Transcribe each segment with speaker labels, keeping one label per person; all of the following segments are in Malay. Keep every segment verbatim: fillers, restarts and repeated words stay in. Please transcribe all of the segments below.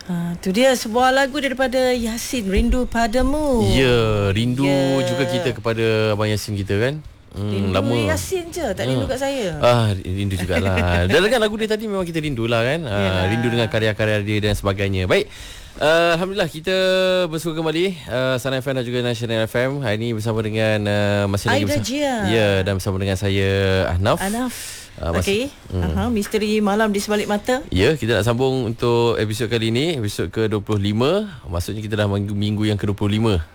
Speaker 1: Ha, tu dia sebuah lagu daripada Yasin, Rindu Padamu.
Speaker 2: Ya, rindu
Speaker 1: Ya.
Speaker 2: juga kita kepada Abang Yasin kita kan. Hmm,
Speaker 1: Rindu
Speaker 2: lama.
Speaker 1: Yasin je, tak rindu kat saya.
Speaker 2: Ah, rindu jugalah. Dan kan lagu dia tadi memang kita rindulah kan. Ah, rindu dengan karya-karya dia dan sebagainya. Baik. Uh, Alhamdulillah kita bersua kembali uh, Sana F M dan juga National F M. Hari ini bersama dengan uh, masih lagi
Speaker 1: Aida
Speaker 2: bersama,
Speaker 1: Jia.
Speaker 2: Ya, dan bersama dengan saya Ahnaf.
Speaker 1: Ahnaf.
Speaker 2: Uh,
Speaker 1: Okey.
Speaker 2: hmm.
Speaker 1: Aha, misteri malam di sebalik mata.
Speaker 2: Ya, kita nak sambung untuk episod kali ini, episod ke dua puluh lima. Maksudnya kita dah minggu, minggu yang ke dua puluh lima.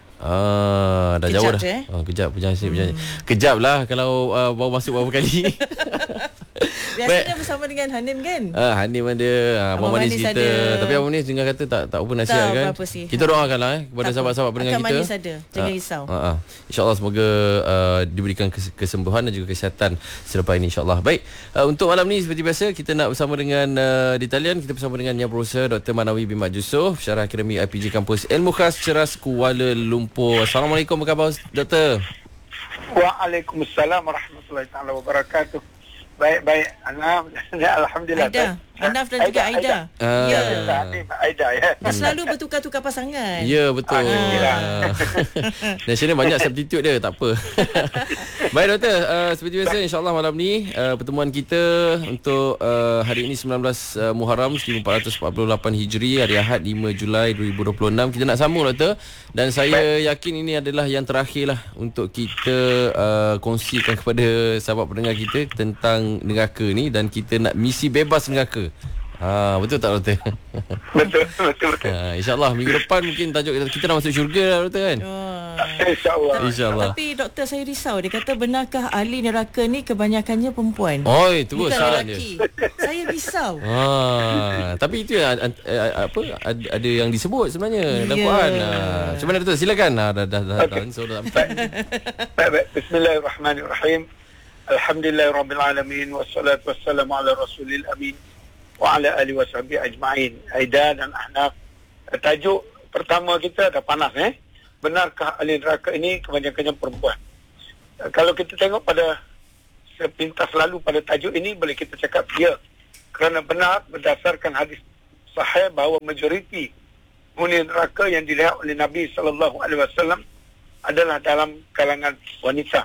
Speaker 2: Ah, dah
Speaker 1: Kejap
Speaker 2: jauh dah.
Speaker 1: je, eh?
Speaker 2: Ah, kejap berjanji hmm. berjanji. Kejap lah kalau uh, baru masuk beberapa kali.
Speaker 1: Biasanya bersama dengan Hanim kan?
Speaker 2: Ah, Hanim ada, ah, Abang Manis kita. Ada. Tapi Abang Manis dengar kata tak tak apa nasihat
Speaker 1: tak
Speaker 2: kan.
Speaker 1: apa sih.
Speaker 2: Kita doakanlah eh kepada
Speaker 1: tak
Speaker 2: sahabat-sahabat pendengar kita.
Speaker 1: Akan Manis ada. Jangan risau.
Speaker 2: Ah, ah. InsyaAllah semoga uh, diberikan kes- kesembuhan dan juga kesihatan selepas ini insyaAllah. Baik, uh, untuk malam ni seperti biasa kita nak bersama dengan uh, di talian kita bersama dengan Yang Berusaha Doktor Manawi bin Mat Yusof, Pensyarah Akademi I P J Kampus Ilmu Khas Ceras Kuala Lumpur. Assalamualaikum, apa khabar Doktor?
Speaker 3: Waalaikumsalam warahmatullahi taala wabarakatuh. Baik-baik, alhamdulillah.
Speaker 1: Aida, Ahnaf dan juga Aida.
Speaker 3: Aida.
Speaker 2: Uh,
Speaker 1: Ya.
Speaker 3: Aida ya.
Speaker 1: Dia selalu bertukar-tukar pasangan.
Speaker 2: Ya, betul.
Speaker 3: Ah.
Speaker 2: Nasional banyak substitute dia, tak apa. Baik doktor, uh, seperti biasa insyaAllah malam ni uh, pertemuan kita untuk uh, hari ini sembilan belas uh, Muharram seribu empat ratus empat puluh lapan Hijri, hari Ahad lima Julai dua ribu dua puluh enam. Kita nak sambung doktor, dan saya yakin ini adalah yang terakhir lah untuk kita uh, kongsikan kepada sahabat pendengar kita tentang neraka ni, dan kita nak misi bebas neraka. Ha, betul tak doktor?
Speaker 3: Betul, betul, betul.
Speaker 2: Ha, InsyaAllah minggu depan mungkin tajuk kita, kita dah masuk syurga lah doktor kan?
Speaker 1: Oh.
Speaker 3: InsyaAllah.
Speaker 2: InsyaAllah.
Speaker 1: Tapi doktor, saya risau. Dia kata benarkah ahli neraka ni kebanyakannya perempuan?
Speaker 2: Oi, tu
Speaker 1: Bukan
Speaker 2: soalan dia.
Speaker 1: lelaki. Saya risau.
Speaker 2: Ha, tapi itu yang an, an, apa ada, ada yang disebut sebenarnya dalam
Speaker 1: Ya.
Speaker 2: Quran. Ha, macam mana doktor? Silakan. Ha, dah dah dah
Speaker 3: Okey.
Speaker 2: dah so, dah
Speaker 3: Baik, baik. Bismillahirrahmanirrahim. Alhamdulillahirabbil alamin wassalatu wassalamu ala rasulil amin wa ala alihi washabihi ajma'in. Aida dan Ahnaf. Tajuk pertama kita dah panas eh. Benarkah ahli neraka ini kebanyakannya perempuan? Kalau kita tengok pada sepintas lalu pada tajuk ini, boleh kita cakap ya. Kerana benar berdasarkan hadis sahih bahawa majoriti penghuni neraka yang dilihat oleh Nabi sallallahu alaihi wasallam adalah dalam kalangan wanita.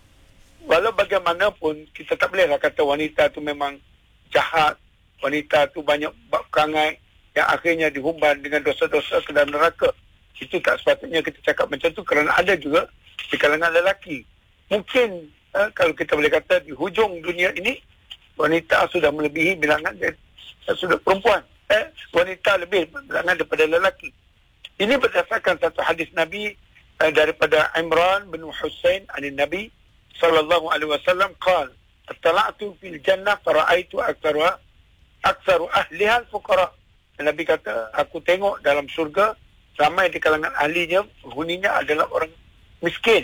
Speaker 3: Walau bagaimanapun kita tak bolehlah kata wanita tu memang jahat, wanita tu banyak bab perangai yang akhirnya dihumban dengan dosa-dosa ke dalam neraka. Itu tak sepatutnya kita cakap macam tu, kerana ada juga di kalangan lelaki. Mungkin eh, kalau kita boleh kata di hujung dunia ini wanita sudah melebihi bilangan eh, sudah perempuan. Eh, wanita lebih bilangan daripada lelaki. Ini berdasarkan satu hadis Nabi eh, daripada Imran bin Husain anin Nabi sallallahu alaihi wasallam qala attala'tu fil jannah fara'aitu aktsaruha aktsaru ahliha al-fuqara. Nabi kata, aku tengok dalam syurga ramai di kalangan ahlinya, penghuninya adalah orang miskin.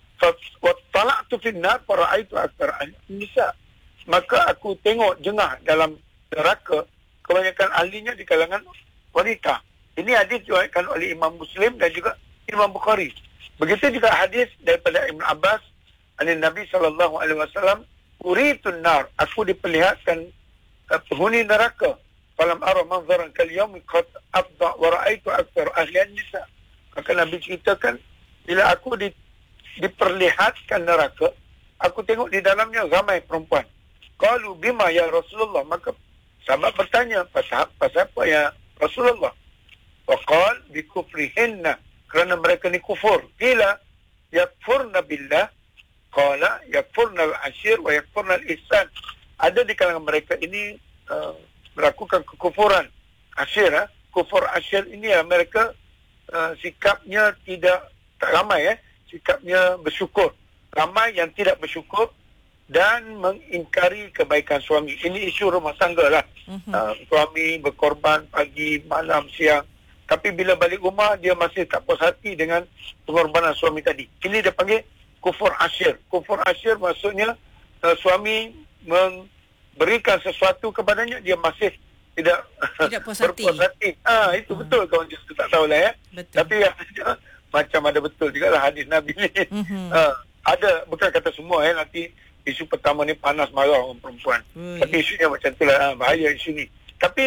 Speaker 3: Wa tala'tu fil nar fara'aitu aktsara ahli nisa. Maka aku tengok jengah dalam neraka kebanyakan ahlinya di kalangan wanita. Ini hadis diriwayatkan oleh Imam Muslim dan juga Imam Bukhari. Begitu juga hadis daripada Ibn Abbas dari Nabi sallallahu alaihi wasallam, uritun nar, aku diperlihatkan uh, penghuni neraka. Falam ara manzaran kal yawm qad abda wa ra'aitu aktsar ahli an-nisa. Maka Nabi ceritakan, bila aku di, diperlihatkan neraka, aku tengok di dalamnya ramai perempuan. Qalu bima ya Rasulullah, maka sahabat bertanya, pasal, pasal apa ya Rasulullah? Wa qal bi kufrihinna, kerana mereka ni kufur. Qila yakfurna billah, qala yakfurna al-ashir wa yakfurna al-ihsan. Ada di kalangan mereka ini uh, melakukan kekufuran asyir. Ha? Kufur asyir ini ya, mereka uh, sikapnya tidak, tak ramai eh, sikapnya bersyukur. Ramai yang tidak bersyukur dan mengingkari kebaikan suami. Ini isu rumah tangga lah. Uh-huh. Uh, suami berkorban pagi, malam, siang. Tapi bila balik rumah, dia masih tak puas hati dengan pengorbanan suami tadi. Ini dia panggil kufur asyir. Kufur asyir maksudnya uh, suami memberikan sesuatu kepadanya, dia masih tidak,
Speaker 1: tidak puas hati.
Speaker 3: berpuas hati. Ah, itu uh-huh. betul kawan just tak tahulah ya.
Speaker 1: Betul.
Speaker 3: Tapi ya, macam ada betul juga lah hadis Nabi ni. Uh-huh. Uh, ada, bukan kata semua eh, nanti isu pertama ni panas marah orang perempuan.
Speaker 1: Ui.
Speaker 3: Tapi isunya macam itulah, ha, bahaya isu ni. Tapi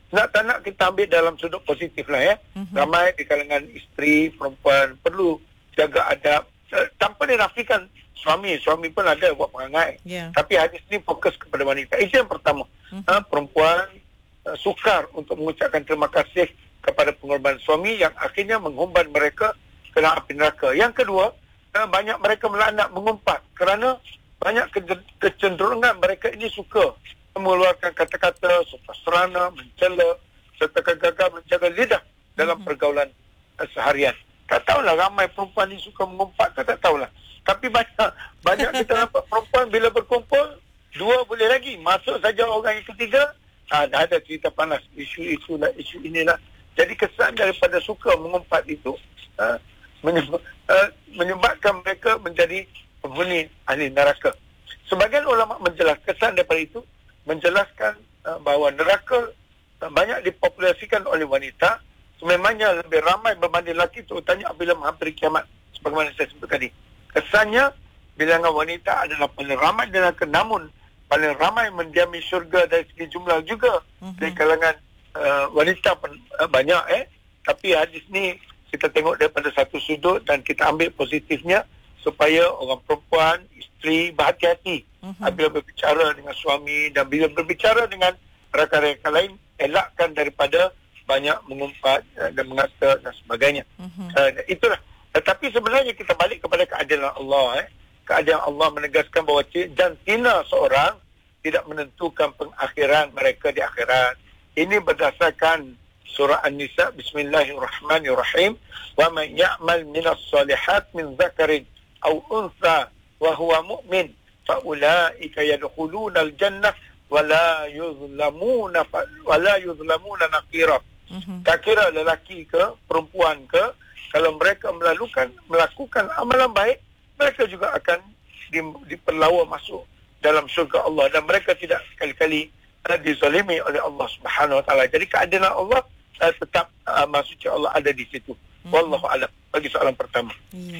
Speaker 3: nak tak nak kita ambil dalam sudut positif lah ya. Uh-huh. Ramai di kalangan isteri, perempuan perlu jaga adab. Uh, tanpa dinafikan suami, suami pun ada buat perangai. Yeah. Tapi hadis ni fokus kepada wanita. Itu yang pertama. Uh-huh. Uh, perempuan uh, sukar untuk mengucapkan terima kasih kepada pengorbanan suami yang akhirnya menghumban mereka ke dalam api neraka. Yang kedua, uh, banyak mereka melaknat, mengumpat kerana banyak ke- kecenderungan mereka ini suka mengeluarkan kata-kata serana, mencela serta gagal menjaga lidah dalam pergaulan uh, seharian. Tak tahulah ramai perempuan ni suka mengumpat ke, tak tahulah. Tapi banyak banyak kita nampak perempuan bila berkumpul, dua boleh lagi. Masuk saja orang yang ketiga, ah, dah ada cerita panas, isu-isu lah, isu inilah. Jadi kesan daripada suka mengumpat itu uh, menyebab, uh, menyebabkan mereka menjadi penghuni ahli neraka. Sebagian ulama menjelaskan kesan daripada itu, menjelaskan uh, bahawa neraka uh, banyak dipopulasikan oleh wanita, sememangnya lebih ramai berbanding lelaki, terutamanya apabila menghampiri kiamat, sebagaimana saya sebut tadi. Kesannya bilangan wanita adalah paling ramai di neraka, namun paling ramai mendiami syurga dari segi jumlah juga. Uh-huh. Dari kalangan uh, wanita pun uh, banyak eh. Tapi hadis ni kita tengok daripada satu sudut dan kita ambil positifnya supaya orang perempuan, isteri berhati-hati uh-huh. apabila berbicara dengan suami, dan bila berbicara dengan rakan-rakan lain, elakkan daripada banyak mengumpat uh, dan mengata dan sebagainya. Uh-huh. Uh, itulah. Tetapi sebenarnya kita balik kepada keadilan Allah. Eh. Keadilan Allah menegaskan bahawa jantina seorang tidak menentukan pengakhiran mereka di akhirat. Ini berdasarkan surah An-Nisa, Bismillahirrahmanirrahim. Wa man ya'mal minas salihat min zakarin aw untha wa huwa mu'min fa ulaika yadkhuluna al-jannah wa la yuzlamuna wa la yuzlamuna naqira. Uh-huh. Tak kira lelaki ke perempuan ke, kalau mereka melakukan melakukan amalan baik, mereka juga akan di, diperlawa masuk dalam syurga Allah, dan mereka tidak sekali-kali uh, dizalimi oleh Allah Subhanahu Wa Taala. Jadi keadilan Allah uh, tetap uh, maksudnya Allah ada di situ. Hmm. Wallahu a'lam. Bagi soalan pertama.
Speaker 1: Ya.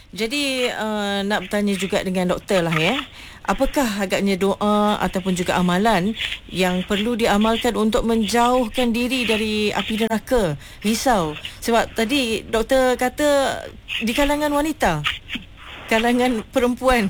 Speaker 1: Jadi uh, nak bertanya juga dengan doktor lah ya. Apakah agaknya doa ataupun juga amalan yang perlu diamalkan untuk menjauhkan diri dari api neraka? Risau. Sebab tadi doktor kata di kalangan wanita, kalangan perempuan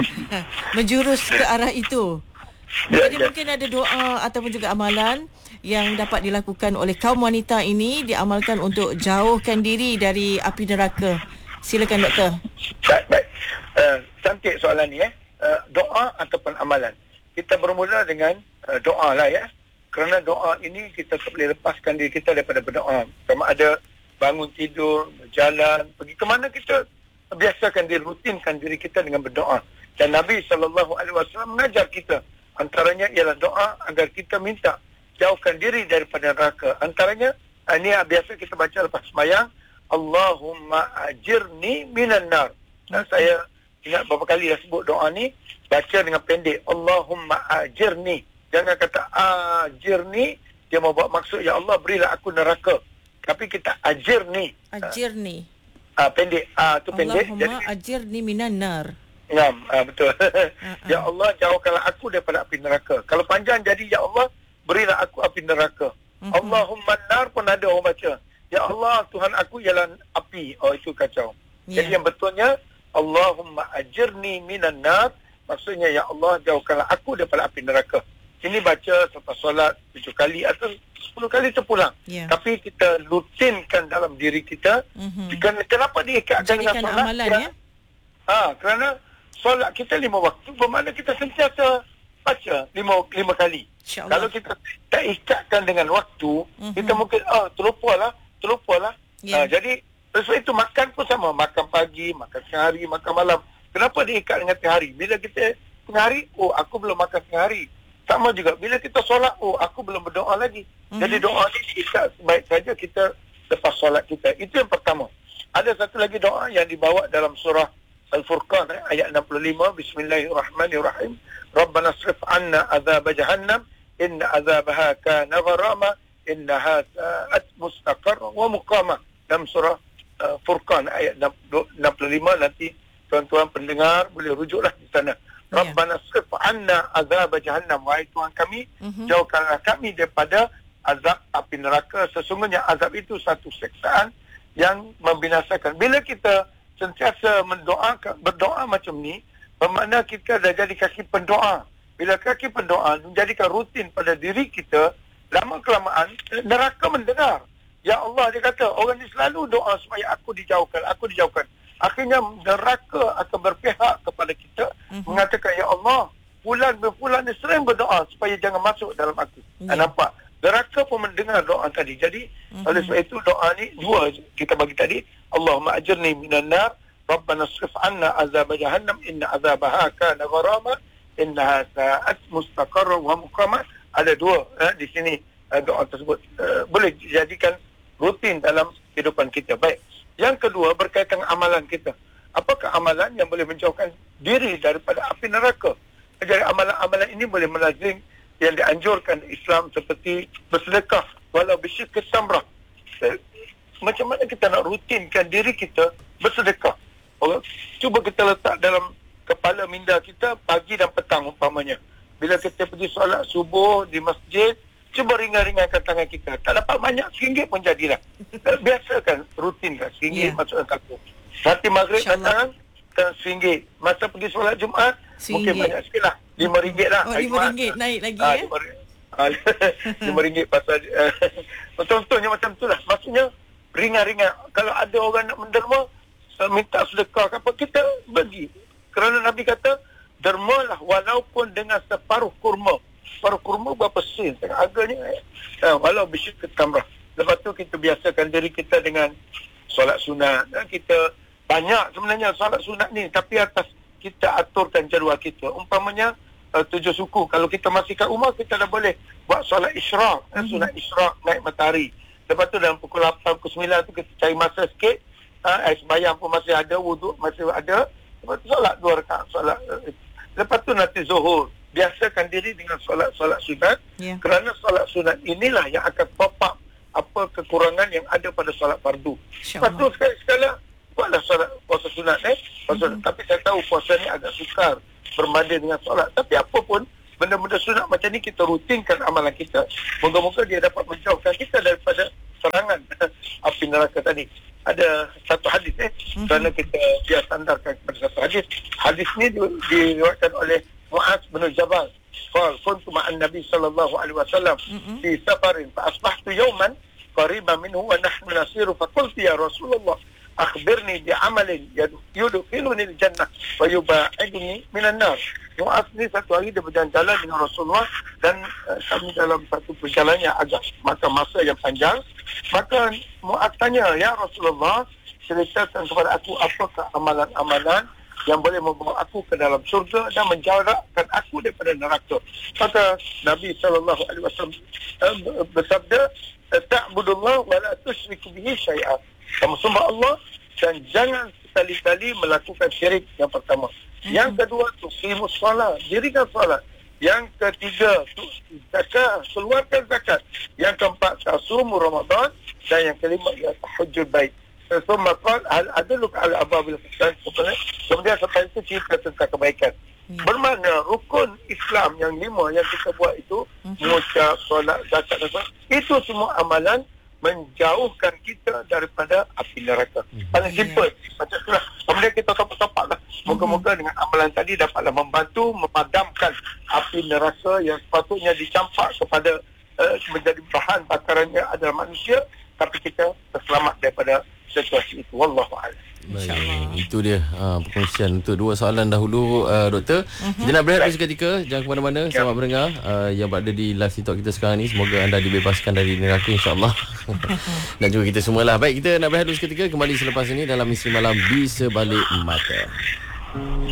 Speaker 1: menjurus ke arah itu. Jadi mungkin ada doa ataupun juga amalan yang dapat dilakukan oleh kaum wanita ini, diamalkan untuk jauhkan diri dari api neraka. Silakan doktor.
Speaker 3: Baik, baik. Uh, cantik soalan ni eh. Uh, doa ataupun amalan. Kita bermula dengan uh, doa lah ya. Kerana doa ini kita tak boleh lepaskan diri kita daripada berdoa. Sama ada bangun tidur, berjalan, pergi ke mana, kita biasakan diri, rutinkan diri kita dengan berdoa. Dan Nabi sallallahu alaihi wasallam mengajar kita, antaranya ialah doa agar kita minta jauhkan diri daripada neraka. Antaranya ini biasa kita baca lepas sembahyang, Allahumma ajirni minan nar. Dan saya ingat beberapa kali dah sebut doa ni, baca dengan pendek, Allahumma ajirni. Jangan kata ajirni, dia mau buat maksud ya Allah berilah aku neraka. Tapi kita ajirni.
Speaker 1: Ajirni.
Speaker 3: Ah uh, pendek, ah uh, tu pendek.
Speaker 1: Allahumma ajirni minan nar.
Speaker 3: Ya, uh, betul. Uh-uh. Ya Allah jauhkanlah aku daripada api neraka. Kalau panjang jadi ya Allah berilah aku api neraka. Uh-huh. Allahumma nar pun ada orang baca. Ya Allah Tuhan aku ialah api. Oh itu kacau. Yeah. Jadi yang betulnya Allahumma ajirni minan nar, maksudnya ya Allah jauhkanlah aku daripada api neraka. Ini baca selepas solat tujuh kali atau sepuluh kali terpulang. Yeah. Tapi kita rutinkan dalam diri kita. Uh-huh. Kenapa diikatkan dengan solat? Amalan, kerana, ya? ha, kerana solat kita lima waktu, bermakna kita sentiasa baca lima, lima kali. Kalau kita tak ikatkan dengan waktu, uh-huh. kita mungkin ah terlupalah, terlupalah. Yeah. Ha, jadi sebab itu makan pun sama, makan pagi, makan tengah hari, makan malam. Kenapa diikat dengan tengah hari? Bila kita tengah hari, oh aku belum makan tengah hari. Sama juga bila kita solat, oh aku belum berdoa lagi. Mm-hmm. Jadi doa ni diikat sebaik saja kita lepas solat kita. Itu yang pertama. Ada satu lagi doa yang dibawa dalam surah Al-Furqan eh, ayat enam puluh lima, Bismillahirrahmanirrahim. Rabbana srif anna azab jahannam inna azabaha kana gharama innaha sa'at mustaqar wa muqama. Dalam surah uh, Furqan ayat enam puluh lima, nanti tuan-tuan pendengar boleh rujuklah di sana. Rabbana srif anna azab jahannam, wahai Tuhan kami, uh-huh. jauhkanlah kami daripada azab api neraka. Sesungguhnya azab itu satu siksaan yang membinasakan. Bila kita sentiasa mendoakan, berdoa macam ni, bermakna kita dah jadi kaki pendoa. Bila kaki pendoa menjadikan rutin pada diri kita, lama kelamaan neraka mendengar. Ya Allah, dia kata, orang ni selalu doa supaya aku dijauhkan, aku dijauhkan. Akhirnya neraka akan berpihak kepada kita, uh-huh. mengatakan, ya Allah, fulan berfulan ni sering berdoa supaya jangan masuk dalam aku. Yeah. Nampak? Neraka pun mendengar doa tadi. Jadi, uh-huh. oleh sebab itu doa ni, dua kita bagi tadi, Allahumma ajirni minan nar, Rabbana srif anna azab jahannam, inna azabaha kana gharama, innaha sa'at mustaqarra wa muqama. Ada dua eh, di sini eh, doa tersebut eh, boleh dijadikan rutin dalam kehidupan kita. Baik. Yang kedua berkaitan amalan kita. Apakah amalan yang boleh menjauhkan diri daripada api neraka? Jadi amalan-amalan ini boleh melazim yang dianjurkan Islam seperti bersedekah walau bisyikh tamrah. Eh, macam mana kita nak rutinkan diri kita bersedekah? Oh, cuba kita letak dalam kepala minda kita pagi dan petang umpamanya. Bila kita pergi solat subuh di masjid, cuba ringan-ringankan tangan kita. Tak dapat banyak, seringgit pun jadilah. Biasakan, rutinkan, seringgit yeah. masukkan kartu. Nanti maghrib datang, seringgit. Masa pergi solat Jumaat, seringgit. Mungkin banyak sikit lah. Lima ringgit lah.
Speaker 1: Oh, lima ringgit naik lagi
Speaker 3: ha,
Speaker 1: ya?
Speaker 3: Lima ringgit pasal... Uh, betul-betulnya macam tu lah. Maksudnya, ringan-ringan. Kalau ada orang nak menderma, minta sedekah apa, kita bagi. Kerana Nabi kata, dermalah walaupun dengan separuh kurma. Separuh kurma berapa sen? Tengah harganya. Eh? Uh, walau bisyik tamrah. Lepas tu kita biasakan diri kita dengan solat sunat. Dan kita banyak sebenarnya solat sunat ni. Tapi atas kita aturkan jadual kita. Umpamanya uh, tujuh suku. Kalau kita masih kat rumah, kita dah boleh buat solat isyraq. Mm-hmm. Sunat isyraq naik matahari. Lepas tu dalam pukul lapan, pukul sembilan tu kita cari masa sikit. Uh, eh, sembahyang pun masih ada. Wuduk masih ada. Lepas tu solat dua rakaat. Solat uh, Lepas tu nanti zuhur. Biasakan diri dengan solat-solat sunat. Yeah. Kerana solat sunat inilah yang akan top up apa kekurangan yang ada pada solat fardu. Lepas tu sekali-sekala buatlah solat puasa sunat. Eh? Puasa, mm-hmm. Tapi saya tahu puasa ni agak sukar berbanding dengan solat. Tapi apa pun, benda-benda sunat macam ni kita rutinkan amalan kita. Moga-moga dia dapat menjauhkan kita daripada serangan api neraka tadi. Ada satu hadis eh mm-hmm. kerana kita biar sandarkan kepada satu hadis. Hadis ni diriwayatkan oleh Muaz bin Jabal. Qala kuntu ma'an Nabi sallallahu alaihi wasallam fi safarin fa asbahtu yawman qariban minhu wa nahnu nasiru fa qultu ya Rasulullah akhbirni bi amalin yudkhiluni al-jannah wa yubaiduni minan nar. Muaz ni satu hari dia berjalan-jalan dengan Rasulullah dan uh, kami dalam satu perjalanan yang agak makan masa yang panjang. Maka Muaz tanya, ya Rasulullah, ceritakan kepada aku apakah amalan-amalan yang boleh membawa aku ke dalam surga dan menjarakkan aku daripada neraka. Maka Nabi sallallahu alaihi wasallam uh, bersabda, ta'budullah wa la tusyriku bihi syai'an. Kamu sembah Allah dan jangan sekali-kali melakukan syirik, yang pertama. Mm-hmm. Yang kedua, tuqimus salat, dirikan salat. Yang ketiga, zakat, keluarkan zakat. Yang keempat, tasumu Ramadan. Dan yang kelima, ya tahajjud bait. Summa qala hal adulluka ala ababil ihsan. Kemudian setelah itu cerita tentang kebaikan. Hmm. Bermakna rukun Islam yang lima yang kita buat itu, hmm. mengucap, solat, zakat dan solat, itu semua amalan menjauhkan kita daripada api neraka. Hmm. Paling simple. Yeah. Macam itulah. Kemudian kita topak-topak lah. Moga-moga dengan amalan tadi dapatlah membantu memadamkan api neraka yang sepatutnya dicampak kepada uh, menjadi bahan bakarannya adalah manusia, tapi kita terselamat daripada situasi itu. Wallahu a'lam.
Speaker 2: Baik, itu dia uh, perkongsian untuk dua soalan dahulu, uh, Doktor. Uh-huh. Kita nak berehat seketika, jangan ke mana-mana. Ya. Selamat mendengar uh, yang berada di live TikTok kita sekarang ni. Semoga anda dibebaskan dari neraka, insya-Allah. Dan juga kita semualah. Baik, kita nak berehat dulu seketika, kembali selepas ini dalam Misteri Malam di Sebalik Mata.